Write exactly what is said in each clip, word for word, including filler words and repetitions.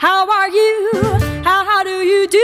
How are you? How, how do you do?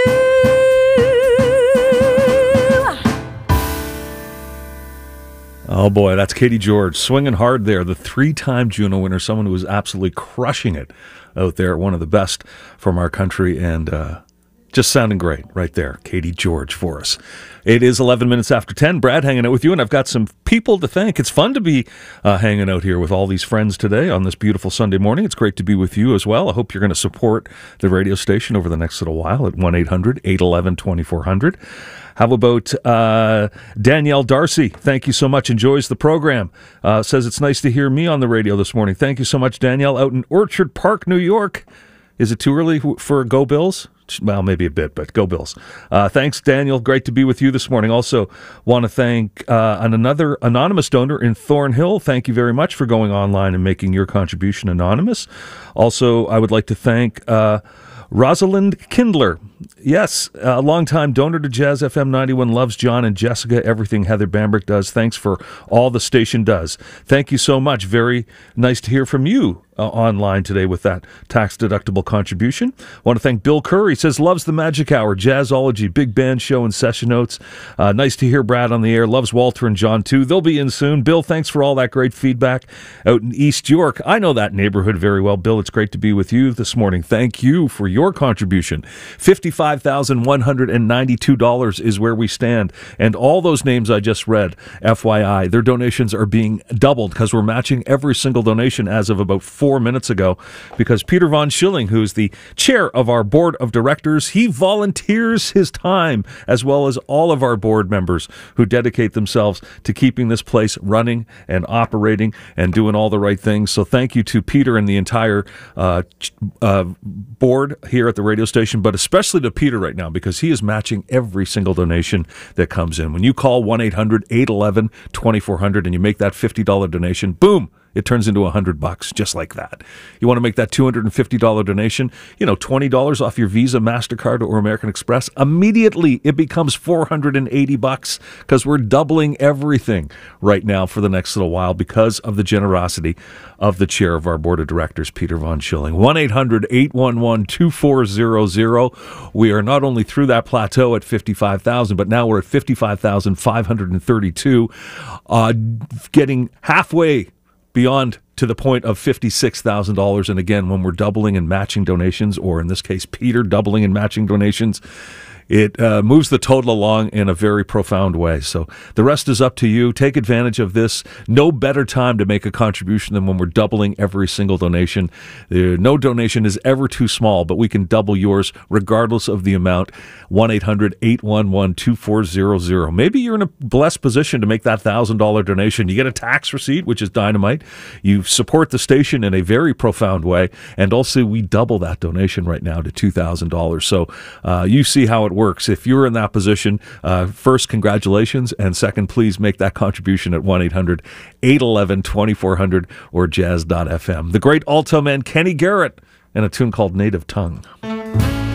Oh boy, that's Katie George swinging hard there. The three-time Juno winner, someone who was absolutely crushing it out there, one of the best from our country, and uh, just sounding great right there. Katie George for us. It is eleven minutes after ten. Brad hanging out with you, and I've got some people to thank. It's fun to be uh, hanging out here with all these friends today on this beautiful Sunday morning. It's great to be with you as well. I hope you're going to support the radio station over the next little while at one eight hundred eight one one twenty-four hundred. How about uh, Danielle Darcy? Thank you so much. Enjoys the program. Uh, says it's nice to hear me on the radio this morning. Thank you so much, Danielle, out in Orchard Park, New York. Is it too early for Go Bills? Well, maybe a bit, but go Bills. Uh, thanks, Daniel. Great to be with you this morning. Also want to thank uh, another anonymous donor in Thornhill. Thank you very much for going online and making your contribution anonymous. Also, I would like to thank uh, Rosalind Kindler. Yes, a longtime donor to Jazz F M ninety-one, loves John and Jessica, everything Heather Bambrick does. Thanks for all the station does. Thank you so much. Very nice to hear from you uh, online today with that tax-deductible contribution. Want to thank Bill Curry. Says, loves the Magic Hour, Jazzology, Big Band Show, and Session Notes. Uh, nice to hear Brad on the air. Loves Walter and John, too. They'll be in soon. Bill, thanks for all that great feedback out in East York. I know that neighborhood very well. Bill, it's great to be with you this morning. Thank you for your contribution. fifty-five thousand one hundred ninety-two dollars is where we stand. And all those names I just read, F Y I, their donations are being doubled because we're matching every single donation as of about four minutes ago, because Peter Von Schilling, who's the chair of our board of directors, he volunteers his time, as well as all of our board members who dedicate themselves to keeping this place running and operating and doing all the right things. So thank you to Peter and the entire uh, uh, board here at the radio station, but especially to Peter right now, because he is matching every single donation that comes in. When you call one eight hundred eight one one twenty-four hundred and you make that fifty dollars donation, boom, it turns into one hundred bucks just like that. You want to make that two hundred fifty dollars donation, you know, twenty dollars off your Visa, MasterCard, or American Express. Immediately, it becomes four hundred eighty bucks, because we're doubling everything right now for the next little while because of the generosity of the chair of our board of directors, Peter Von Schilling. one eight hundred eight one one two four zero zero. We are not only through that plateau at fifty-five thousand, but now we're at fifty-five thousand five hundred thirty-two, uh, getting halfway beyond to the point of fifty-six thousand dollars. And again, when we're doubling and matching donations, or in this case, Peter doubling and matching donations, it uh, moves the total along in a very profound way. So the rest is up to you. Take advantage of this. No better time to make a contribution than when we're doubling every single donation. Uh, no donation is ever too small, but we can double yours regardless of the amount. one eight hundred eight one one two four zero zero. Maybe you're in a blessed position to make that one thousand dollars donation. You get a tax receipt, which is dynamite. You support the station in a very profound way. And also, we double that donation right now to two thousand dollars. So uh, you see how it works. If you're in that position, uh, first, congratulations, and second, please make that contribution at one eight hundred eight one one twenty-four hundred or jazz dot f m. The great alto man Kenny Garrett and a tune called Native Tongue.